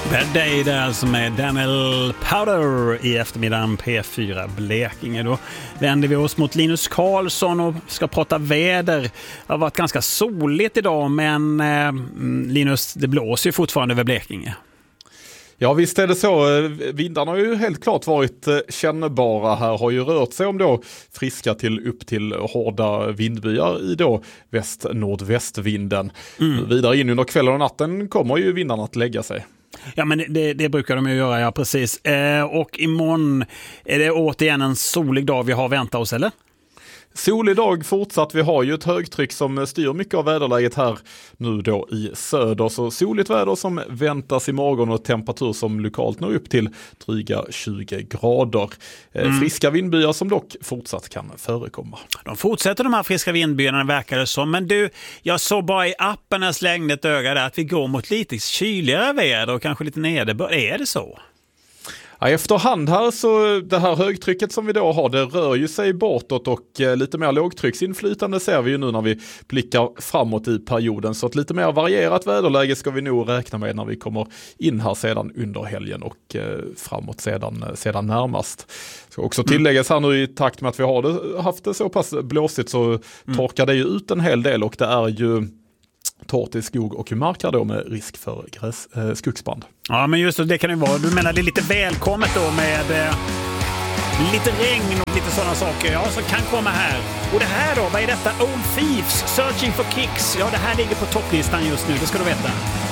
Bad Day där alltså med Daniel Powder i eftermiddagen P4 Blekinge. Då vänder vi oss mot Linus Karlsson och ska prata väder. Det har varit ganska soligt idag, men Linus, det blåser ju fortfarande över Blekinge. Ja, visst är det så. Vindarna har ju helt klart varit kännbara här. Har ju rört sig om då friska till upp till hårda vindbyar i då väst-nordvästvinden. Vidare in under kvällen och natten kommer ju vindarna att lägga sig. Ja, men det brukar de ju göra, ja precis. Och imorgon är det återigen en solig dag vi har väntat oss, eller? Solig dag fortsatt. Vi har ju ett högtryck som styr mycket av väderläget här nu då i söder. Så soligt väder som väntas imorgon och temperatur som lokalt når upp till dryga 20 grader. Friska vindbyar som dock fortsatt kan förekomma. De fortsätter de här friska vindbyarna verkar det som. Men du, jag såg bara i appen när jag slängde ett öga där att vi går mot lite kyligare väder och kanske lite nederbörd. Är det så? Ja, efterhand här så det här högtrycket som vi då har, det rör ju sig bortåt och lite mer lågtrycksinflytande ser vi ju nu när vi blickar framåt i perioden. Så ett lite mer varierat väderläge ska vi nog räkna med när vi kommer in här sedan under helgen och framåt sedan närmast. Ska också tilläggas här nu i takt med att vi har haft det så pass blåsigt så torkar det ju ut en hel del och det är ju torrt i skog och mark här då med risk för skogsbrand. Ja, men just det kan det vara. Du menar det är lite välkommet då med lite regn och lite sådana saker, ja, som kan komma här. Och det här då, vad är detta? Old Thieves, Searching for Kicks. Ja, det här ligger på topplistan just nu, det ska du veta.